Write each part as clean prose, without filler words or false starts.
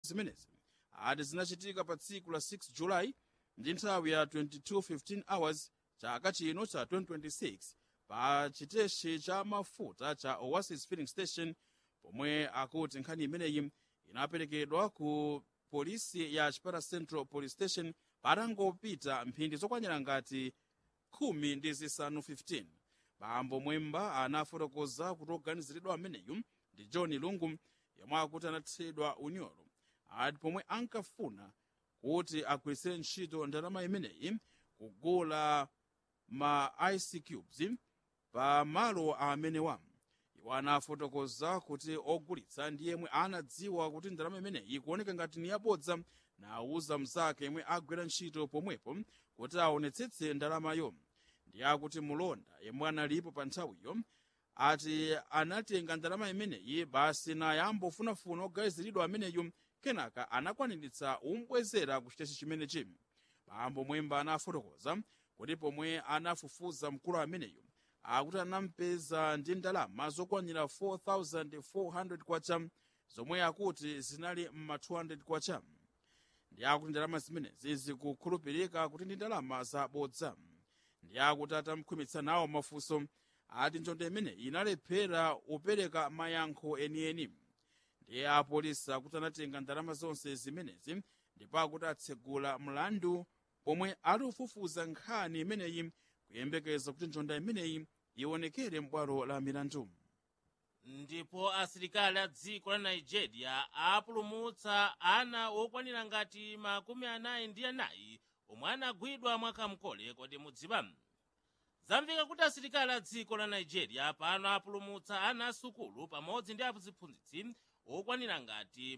zimenezi ati zinachitika pa tsiku la 6 Julayi ndi nthawi ya 22:15 hours chaka chino cha 2026 pa chiteshi cha mafuta cha Oasis Filling Station, pomwe akuti nkhani imeneyi inaperekedwa ku polisi ya Chipata Central Police Station patangopita mphindi zokwanira ngati 15. Bambo Mwemba anafotokoza kuti oganiziridwa ameneyu ndi John Lungu, yemwe akuti anathedwa unyolo ati pomwe ankafuna kuti agwirisire ntchito ndalama imeneyi kugula ma ice cubes pa malo amenewa. Iwo anafotokoza kuti ogulitsa ndi yemwe anadziwa kuti ndalama imeneyi kuoneka ngati ni yabodza, nawuza mnzake yemwe agwira ntchito pomwepo kuti aonetsetse ndalamayo. Ndi akuti mulonda yemwe analipo pa nthawiyo ati anatenga ndalama imeneyi basi naye ambofunafuna oganiziridwa ameneyu, kenaka anakwaniritsa umbwezera ku chiteshi chimenechi. Bambo Mwemba anafotokoza kuti pomwe anafufuza mkulu ameneyu akuti anampeza ndi ndalama zokwanira 4,400 kwacha, zomwe akuti zinali mma 200 kwacha. Ndi akuti ndalama zimenezi zikukhulupirika kuti ndi ndalama zabodza. Ndi akuti atamkhwimitsa nawo mafunso ati njonda imeneyi inalephera upereka mayankho enieni. Ndi apolisi akuti anatenga ndalama zonse zimenezi ndipo akuti atsegula mlandu pomwe akufufuza nkhani imeneyi kuyembekeza kuti njonda imeneyi ionekere m'bwalo la milandu. Ndipo asilikali a dziko la Nigeria apulumutsa ana okwanira ngati 44 omwe anagwidwa mwakamkole. Kodi mudziwa? Zamveka kuti asilikali a dziko la Nigeria pano apulumutsa ana asukulu pamodzi ndi aphunzitsi okwanira ngati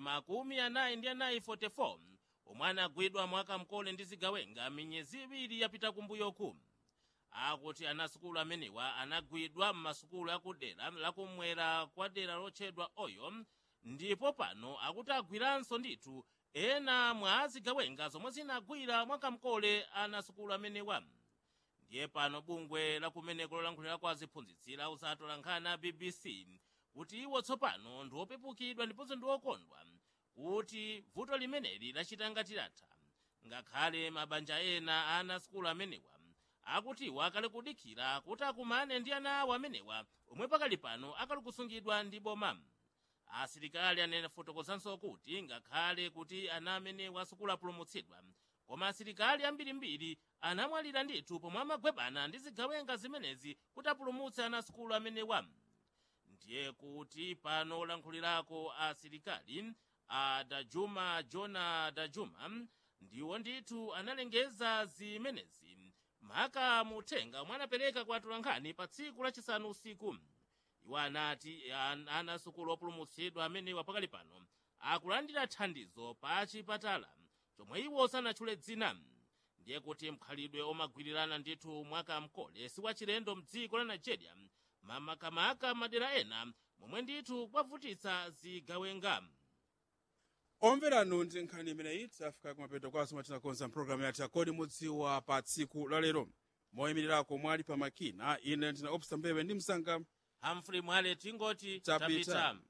44 omwe anagwidwa mwakamkole ndi zigawenga miyezi 2 yapita kumbuyoku. Akuti anasukulu amenewa anagwidwa m'masukulu akudera lakumwera kwa dera lotchedwa Oyo, ndipo pano akuti agwiranso ndithu ena mwa zigawenga zomwe zinagwira mwakamkole anasukulu amenewa. Ndiye pano bungwe lakumeneko lolankhulira kwa aziphunzitsi lauza atolankhani a BBC kuti iwo tsopano ndi opepukidwa ndiponso ndi okondwa kuti vuto limeneli lachita ngati latha, ngakhale mabanja ena a anasukulu amenewa akuti iwo akali kudikira kuti akumane ndi ana awo amenewa omwe pakali pano akali kusungidwa ndi boma. Asilikali anafotokozanso kuti ngakhale kuti ana amenewa asukulu apulumutsidwa, koma asilikali ambirimbiri anamwalira ndithu pomwe amagwebana ndi zigawenga zimenezi kuti apulumutse anasukulu amenewa. Ndiye kuti pano olankhulirako asilikali a Jona Dajuma ndiwo ndithu analengeza zimenezi maka muthenga omwe anapereka kwa atolankhani pa tsiku lachisanu usiku. Iwo anati anasukulu opulumutsidwa amenewa pakali pano akulandira thandizo pa chipatala chomwe iwo sanatchule dzina. Ndiye kuti mkhalidwe omagwirirana ndithu mwakamkole si wachilendo mdziko la Nigeria, makamaka madera ena momwe ndithu kwavutitsa zigawenga. Omveranu ndi nkhani imeneyi tafika kumapeto kwa somwe tinakonza mpulogalamu yathu yakodi mudziwa pa tsiku la lero. Moyimirirako mwali pa makina ine ndina Obsta Mbewe ndi msanga Humphrey Mwale tingoti tapita.